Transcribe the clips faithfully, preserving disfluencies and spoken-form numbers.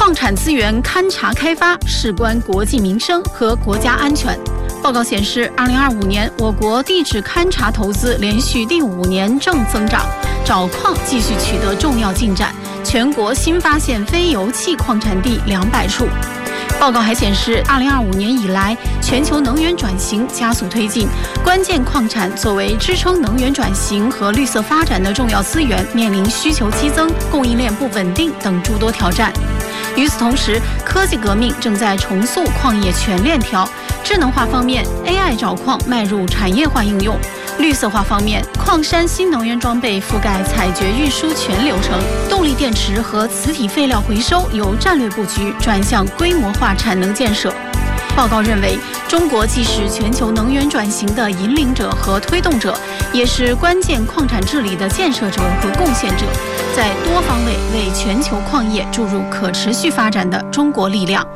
矿产资源勘察开发事关国计民生和国家安全。报告显示，二零二五年我国地质勘察投资连续第五年正增长，找矿继续取得重要进展，全国新发现非油气矿产地两百处。报告还显示，二零二五年以来，全球能源转型加速推进，关键矿产作为支撑能源转型和绿色发展的重要资源，面临需求激增、供应链不稳定等诸多挑战。与此同时，科技革命正在重塑矿业全链条。智能化方面 ，A I 找矿迈入产业化应用；绿色化方面，矿山新能源装备覆盖采掘、运输全流程；动力电池和磁体废料回收由战略布局转向规模化产能建设。报告认为，中国既是全球能源转型的引领者和推动者，也是关键矿产治理的建设者和贡献者，在多方位为全球矿业注入可持续发展的中国力量。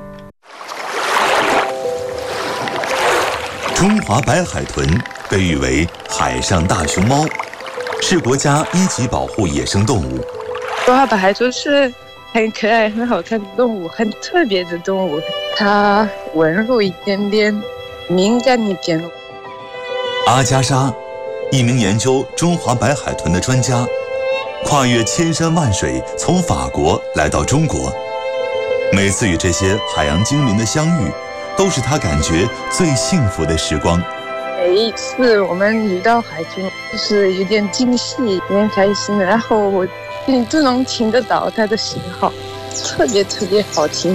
中华白海豚被誉为海上大熊猫，是国家一级保护野生动物。 中华白海豚是很可爱、很好看的动物，很特别的动物。它温柔一点点，敏感一点。 阿加莎，一名研究中华白海豚的专家，跨越千山万水，从法国来到中国。每次与这些海洋精灵的相遇，都是他感觉最幸福的时光。 每一次我们遇到海豚，就是有点惊喜，有点开心，然后我你都能听得到它的信号，特别特别好听。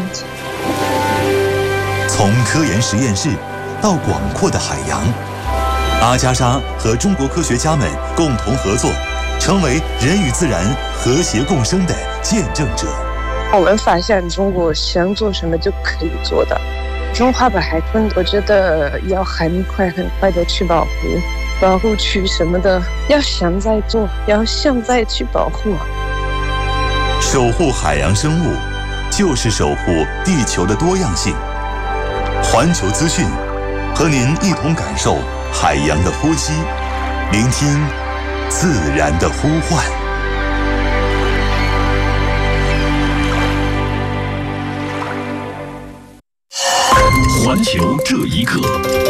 从科研实验室到广阔的海洋，阿加莎和中国科学家们共同合作，成为人与自然和谐共生的见证者。 我们发现中国想做什么就可以做的。中华白海豚，我觉得要很快很快的去保护，保护区什么的，要现在做，要现在去保护。 守护海洋生物，就是守护地球的多样性。环球资讯，和您一同感受海洋的呼吸，聆听自然的呼唤。 环球这一刻，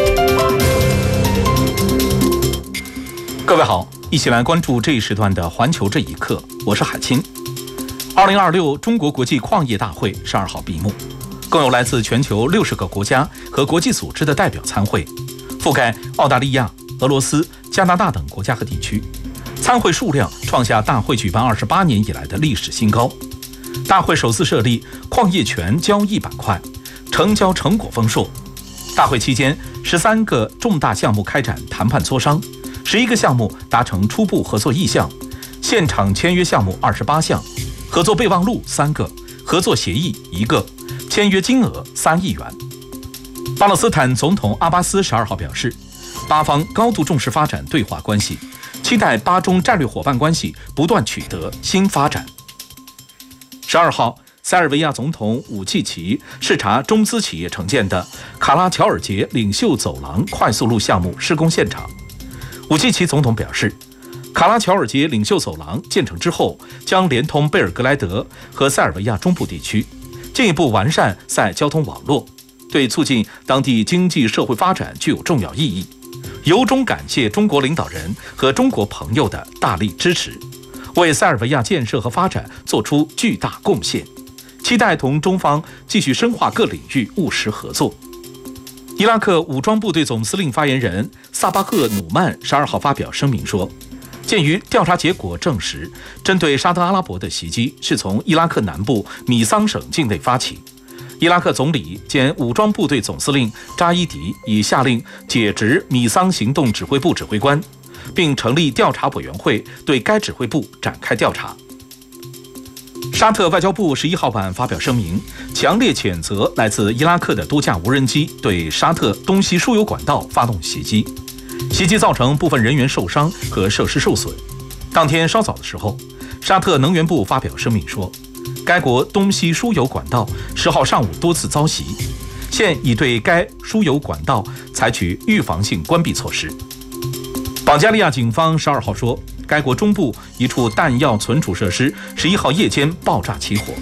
各位好，一起来关注这一时段的环球这一刻，我是海清。二零二六中国国际矿业大会十二号闭幕，共有来自全球六十个国家和国际组织的代表参会，覆盖澳大利亚、俄罗斯、加拿大等国家和地区。参会数量创下大会举办二十八年以来的历史新高。大会首次设立矿业权交易板块，成交成果丰硕。大会期间，十三个重大项目开展谈判磋商，十一个项目达成初步合作意向，现场签约项目二十八项，合作备忘录三个，合作协议一个，签约金额三亿元。巴勒斯坦总统阿巴斯十二号表示，巴方高度重视发展对话关系，期待巴中战略伙伴关系不断取得新发展。十二号，塞尔维亚总统武契奇视察中资企业承建的卡拉乔尔杰领袖走廊快速路项目施工现场。武契奇总统表示，卡拉乔尔杰领袖走廊建成之后，将连通贝尔格莱德和塞尔维亚中部地区，进一步完善塞交通网络，对促进当地经济社会发展具有重要意义。由衷感谢中国领导人和中国朋友的大力支持，为塞尔维亚建设和发展做出巨大贡献，期待同中方继续深化各领域务实合作。伊拉克武装部队总司令发言人萨巴赫努曼十二号发表声明说，鉴于调查结果证实，针对沙特阿拉伯的袭击是从伊拉克南部米桑省境内发起，伊拉克总理兼武装部队总司令扎伊迪已下令解职米桑行动指挥部指挥官，并成立调查委员会对该指挥部展开调查。沙特外交部十一号晚发表声明，强烈谴责来自伊拉克的多架无人机对沙特东西输油管道发动袭击，袭击造成部分人员受伤和设施受损。当天稍早的时候，沙特能源部发表声明说，该国东西输油管道十号上午多次遭袭，现已对该输油管道采取预防性关闭措施。保加利亚警方十二号说，该国中部一处弹药存储设施十一号夜间爆炸起火，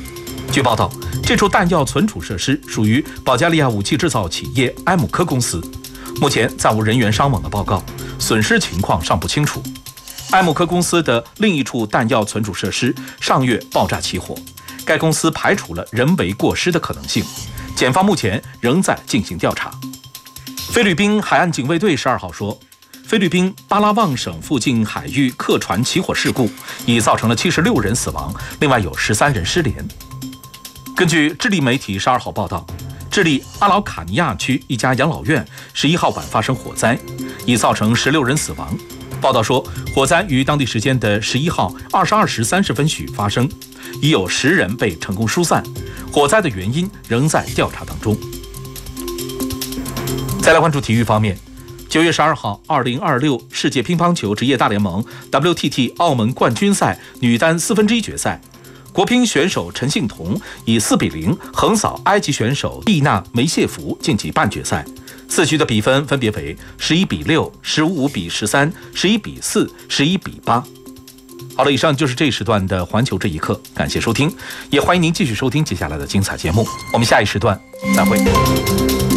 据报道，这处弹药存储设施属于保加利亚武器制造企业埃姆科公司，目前暂无人员伤亡的报告，损失情况尚不清楚。埃姆科公司的另一处弹药存储设施上月爆炸起火，该公司排除了人为过失的可能性，检方目前仍在进行调查。菲律宾海岸警卫队十二号说，菲律宾巴拉望省附近海域客船起火事故已造成了七十六人死亡，另外有十三人失联。根据智利媒体十二号报道，智利阿劳卡尼亚区一家养老院十一号晚发生火灾，已造成十六人死亡。报道说，火灾于当地时间的十一号二十二时三十分许发生，已有十人被成功疏散，火灾的原因仍在调查当中。再来关注体育方面，九月十二号，二零二六世界乒乓球职业大联盟 W T T 澳门冠军赛女单四分之一决赛，国乒选手陈幸同以四比零横扫埃及选手蒂娜梅谢夫晋级半决赛。四局的比分分别为十一比六、十五比十三、十一比四、十一比八。好了，以上就是这一时段的环球这一刻，感谢收听，也欢迎您继续收听接下来的精彩节目。我们下一时段再会。